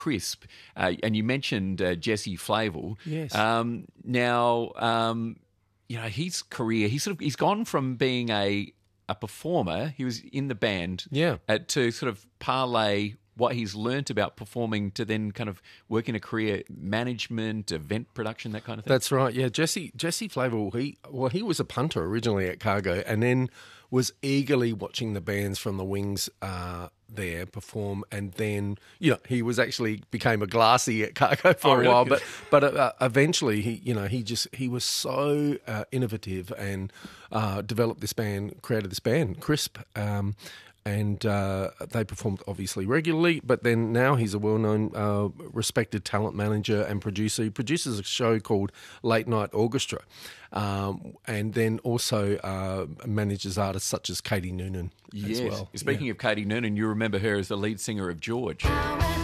Crisp, and you mentioned Jesse Flavel. Yes. His career, he's gone from being a performer. He was in the band, to sort of parlay what he's learnt about performing to then kind of work in a career management, event production, that kind of thing. That's right. Yeah, Jesse Flavel. He was a punter originally at Cargo, and then was eagerly watching the bands from the wings there perform, and then he was actually became a glassy at Cargo for a while, but eventually he was so innovative and created this band Crisp. And they performed obviously regularly, but then now he's a well-known, respected talent manager and producer. He produces a show called Late Night Orchestra, and then also manages artists such as Katie Noonan as well. Speaking of Katie Noonan, you remember her as the lead singer of George.